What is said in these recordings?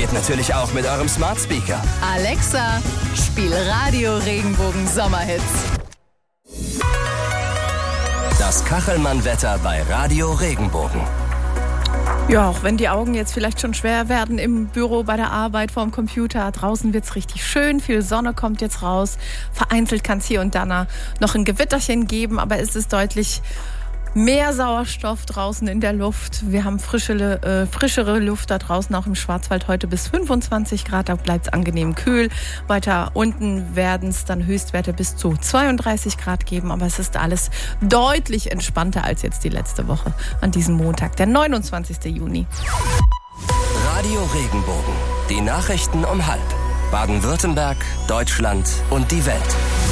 geht natürlich auch mit eurem Smart Speaker. Alexa, spiel Radio Regenbogen Sommerhits. Das Kachelmann-Wetter bei Radio Regenbogen. Ja, auch wenn die Augen jetzt vielleicht schon schwer werden im Büro, bei der Arbeit, vorm Computer. Draußen wird's richtig schön, viel Sonne kommt jetzt raus. Vereinzelt kann es hier und da noch ein Gewitterchen geben, aber es ist deutlich mehr Sauerstoff draußen in der Luft. Wir haben frischere Luft da draußen, auch im Schwarzwald heute bis 25 Grad. Da bleibt es angenehm kühl. Weiter unten werden es dann Höchstwerte bis zu 32 Grad geben. Aber es ist alles deutlich entspannter als jetzt die letzte Woche an diesem Montag, der 29. Juni. Radio Regenbogen. Die Nachrichten um 12:30. Baden-Württemberg, Deutschland und die Welt.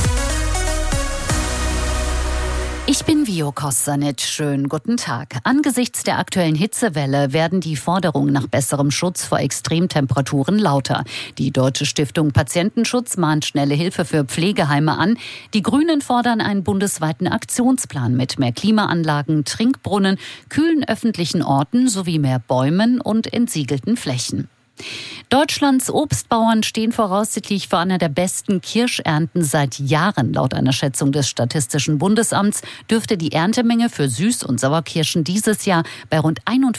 Ich bin Vio Kostanic. Schönen guten Tag. Angesichts der aktuellen Hitzewelle werden die Forderungen nach besserem Schutz vor Extremtemperaturen lauter. Die Deutsche Stiftung Patientenschutz mahnt schnelle Hilfe für Pflegeheime an. Die Grünen fordern einen bundesweiten Aktionsplan mit mehr Klimaanlagen, Trinkbrunnen, kühlen öffentlichen Orten sowie mehr Bäumen und entsiegelten Flächen. Deutschlands Obstbauern stehen voraussichtlich vor einer der besten Kirschernten seit Jahren. Laut einer Schätzung des Statistischen Bundesamts dürfte die Erntemenge für Süß- und Sauerkirschen dieses Jahr bei rund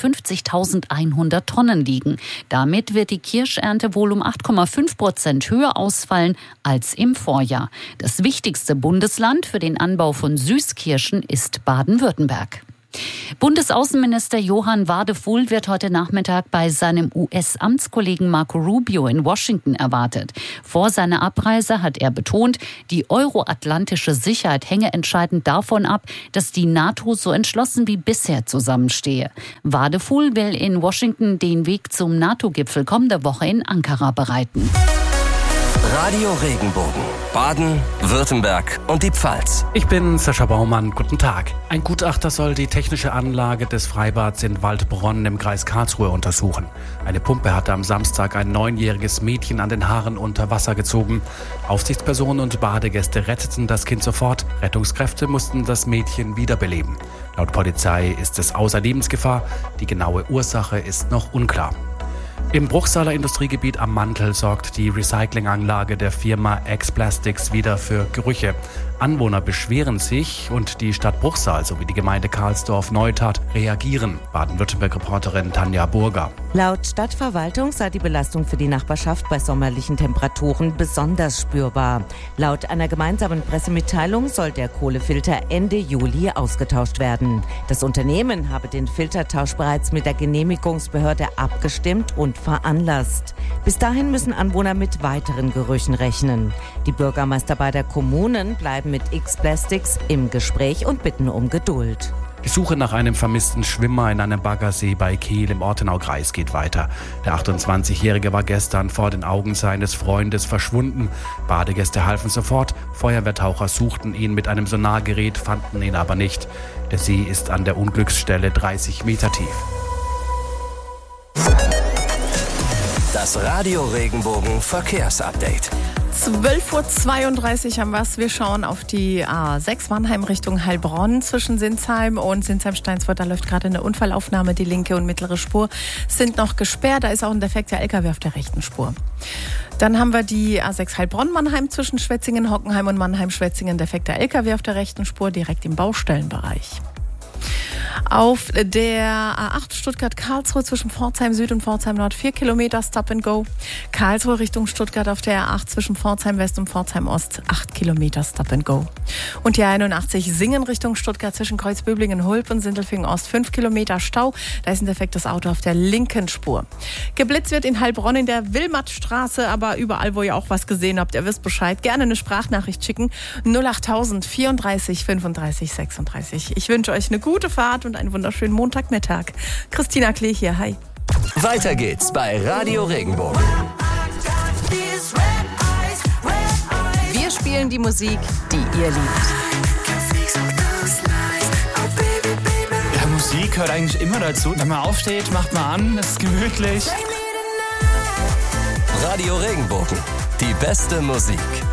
51.100 Tonnen liegen. Damit wird die Kirschernte wohl um 8,5% höher ausfallen als im Vorjahr. Das wichtigste Bundesland für den Anbau von Süßkirschen ist Baden-Württemberg. Bundesaußenminister Johann Wadephul wird heute Nachmittag bei seinem US-Amtskollegen Marco Rubio in Washington erwartet. Vor seiner Abreise hat er betont, die euroatlantische Sicherheit hänge entscheidend davon ab, dass die NATO so entschlossen wie bisher zusammenstehe. Wadephul will in Washington den Weg zum NATO-Gipfel kommende Woche in Ankara bereiten. Radio Regenbogen. Baden, Württemberg und die Pfalz. Ich bin Sascha Baumann. Guten Tag. Ein Gutachter soll die technische Anlage des Freibads in Waldbronn im Kreis Karlsruhe untersuchen. Eine Pumpe hatte am Samstag ein 9-jähriges Mädchen an den Haaren unter Wasser gezogen. Aufsichtspersonen und Badegäste retteten das Kind sofort. Rettungskräfte mussten das Mädchen wiederbeleben. Laut Polizei ist es außer Lebensgefahr. Die genaue Ursache ist noch unklar. Im Bruchsaler Industriegebiet am Mantel sorgt die Recyclinganlage der Firma X-Plastics wieder für Gerüche. Anwohner beschweren sich und die Stadt Bruchsal sowie die Gemeinde Karlsdorf-Neustadt reagieren. Baden-Württemberg-Reporterin Tanja Burger. Laut Stadtverwaltung sei die Belastung für die Nachbarschaft bei sommerlichen Temperaturen besonders spürbar. Laut einer gemeinsamen Pressemitteilung soll der Kohlefilter Ende Juli ausgetauscht werden. Das Unternehmen habe den Filtertausch bereits mit der Genehmigungsbehörde abgestimmt und veranlasst. Bis dahin müssen Anwohner mit weiteren Gerüchen rechnen. Die Bürgermeister beider Kommunen bleiben mit X-Plastics im Gespräch und bitten um Geduld. Die Suche nach einem vermissten Schwimmer in einem Baggersee bei Kehl im Ortenaukreis geht weiter. Der 28-Jährige war gestern vor den Augen seines Freundes verschwunden. Badegäste halfen sofort. Feuerwehrtaucher suchten ihn mit einem Sonargerät, fanden ihn aber nicht. Der See ist an der Unglücksstelle 30 Meter tief. Das Radio Regenbogen Verkehrsupdate. 12:32 Uhr haben wir es. Wir schauen auf die A6 Mannheim Richtung Heilbronn zwischen Sinsheim und Sinsheim-Steinsfurt. Da läuft gerade eine Unfallaufnahme. Die linke und mittlere Spur sind noch gesperrt. Da ist auch ein defekter LKW auf der rechten Spur. Dann haben wir die A6 Heilbronn-Mannheim zwischen Schwetzingen, Hockenheim und Mannheim-Schwetzingen. Defekter LKW auf der rechten Spur direkt im Baustellenbereich. Auf der A8 Stuttgart-Karlsruhe zwischen Pforzheim Süd und Pforzheim Nord 4 Kilometer Stop and Go. Karlsruhe Richtung Stuttgart auf der A8 zwischen Pforzheim West und Pforzheim Ost 8 Kilometer Stop and Go. Und die A81 Singen Richtung Stuttgart zwischen Kreuzböblingen, Hulp und Sindelfingen Ost 5 Kilometer Stau. Da ist ein defektes Auto auf der linken Spur. Geblitzt wird in Heilbronn in der Wilmattstraße, aber überall, wo ihr auch was gesehen habt, ihr wisst Bescheid. Gerne eine Sprachnachricht schicken. 08000 34 35 36. Ich wünsche euch eine gute Fahrt und einen wunderschönen Montagmittag. Christina Klee hier, hi. Weiter geht's bei Radio Regenbogen. Wir spielen die Musik, die ihr liebt. Ja, Musik gehört eigentlich immer dazu. Wenn man aufsteht, macht man an, es ist gemütlich. Radio Regenbogen, die beste Musik.